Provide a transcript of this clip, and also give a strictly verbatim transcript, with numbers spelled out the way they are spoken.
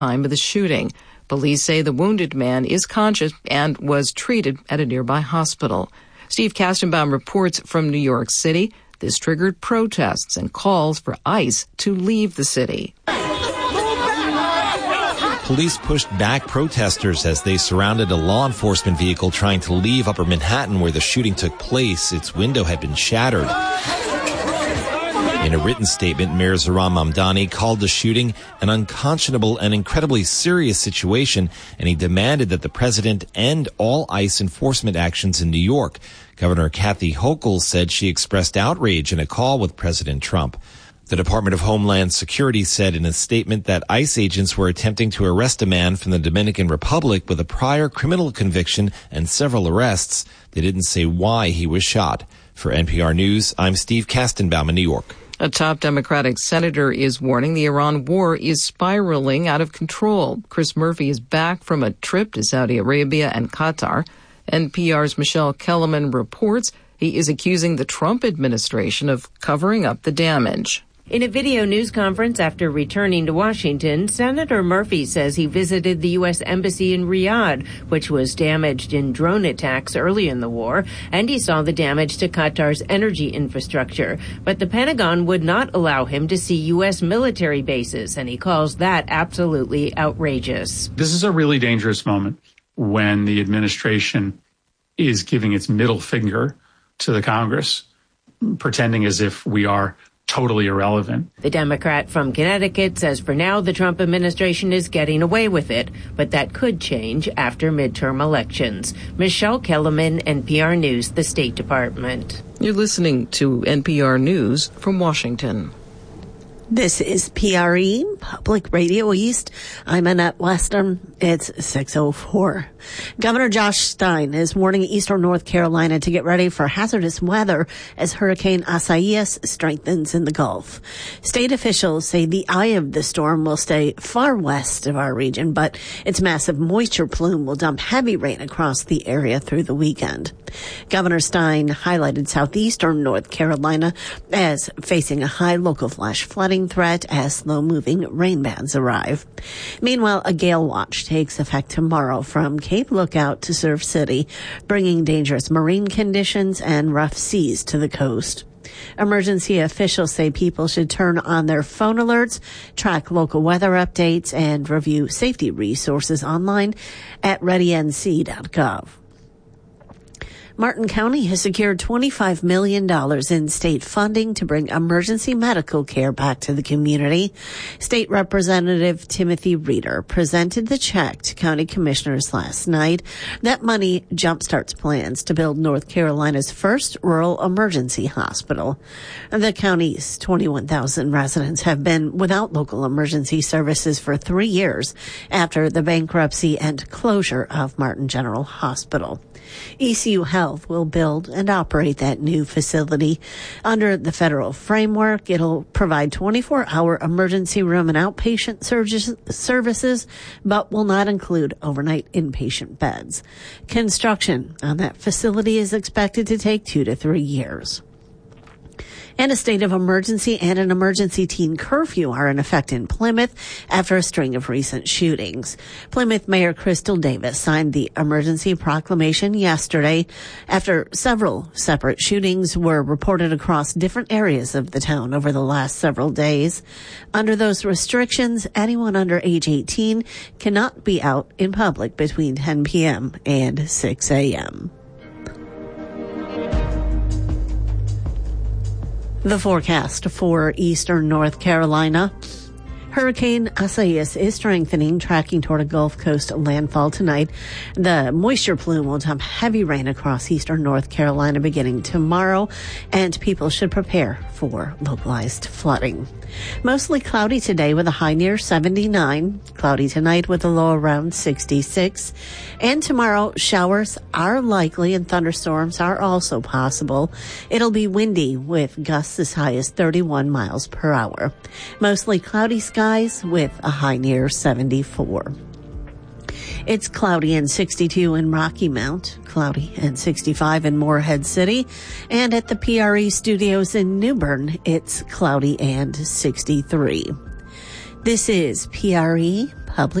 time of the shooting. Police say the wounded man is conscious and was treated at a nearby hospital. Steve Kastenbaum reports from New York City. This triggered protests and calls for ICE to leave the city. Police pushed back protesters as they surrounded a law enforcement vehicle trying to leave Upper Manhattan where the shooting took place. Its window had been shattered. In a written statement, Mayor Zohran Mamdani called the shooting an unconscionable and incredibly serious situation, and he demanded that the president end all ICE enforcement actions in New York. Governor Kathy Hochul said she expressed outrage in a call with President Trump. The Department of Homeland Security said in a statement that ICE agents were attempting to arrest a man from the Dominican Republic with a prior criminal conviction and several arrests. They didn't say why he was shot. For N P R News, I'm Steve Kastenbaum in New York. A top Democratic senator is warning the Iran war is spiraling out of control. Chris Murphy is back from a trip to Saudi Arabia and Qatar. N P R's Michelle Kellerman reports he is accusing the Trump administration of covering up the damage. In a video news conference after returning to Washington, Senator Murphy says he visited the U S Embassy in Riyadh, which was damaged in drone attacks early in the war, and he saw the damage to Qatar's energy infrastructure. But the Pentagon would not allow him to see U S military bases, and he calls that absolutely outrageous. This is a really dangerous moment when the administration is giving its middle finger to the Congress, pretending as if we are totally irrelevant. The Democrat from Connecticut says for now the Trump administration is getting away with it, but that could change after midterm elections. Michelle Kellerman, N P R News, the State Department. You're listening to N P R News from Washington. This is P R E, Public Radio East. I'm Annette Weston. It's six oh four. Governor Josh Stein is warning eastern North Carolina to get ready for hazardous weather as Hurricane Isaias strengthens in the Gulf. State officials say the eye of the storm will stay far west of our region, but its massive moisture plume will dump heavy rain across the area through the weekend. Governor Stein highlighted southeastern North Carolina as facing a high local flash flooding threat as slow-moving rain bands arrive. Meanwhile, a gale watch takes effect tomorrow from Cape Lookout to Surf City, bringing dangerous marine conditions and rough seas to the coast. Emergency officials say people should turn on their phone alerts, track local weather updates, and review safety resources online at ready N C dot gov. Martin County has secured twenty-five million dollars in state funding to bring emergency medical care back to the community. State Representative Timothy Reeder presented the check to county commissioners last night. That money jumpstarts plans to build North Carolina's first rural emergency hospital. The county's twenty-one thousand residents have been without local emergency services for three years after the bankruptcy and closure of Martin General Hospital. E C U Health will build and operate that new facility. Under the federal framework, it'll provide twenty-four hour emergency room and outpatient services, but will not include overnight inpatient beds. Construction on that facility is expected to take two to three years. And a state of emergency and an emergency teen curfew are in effect in Plymouth after a string of recent shootings. Plymouth Mayor Crystal Davis signed the emergency proclamation yesterday after several separate shootings were reported across different areas of the town over the last several days. Under those restrictions, anyone under age eighteen cannot be out in public between ten p.m. and six a.m. The forecast for eastern North Carolina. Hurricane Isaias is strengthening, tracking toward a Gulf Coast landfall tonight. The moisture plume will dump heavy rain across eastern North Carolina beginning tomorrow, and people should prepare for localized flooding. Mostly cloudy today with a high near seventy-nine. Cloudy tonight with a low around sixty-six. And tomorrow, showers are likely and thunderstorms are also possible. It'll be windy with gusts as high as thirty-one miles per hour. Mostly cloudy skies with a high near seventy-four. It's cloudy and sixty-two in Rocky Mount, cloudy and sixty-five in Morehead City, and at the P R E studios in New Bern, it's cloudy and sixty-three. This is P R E,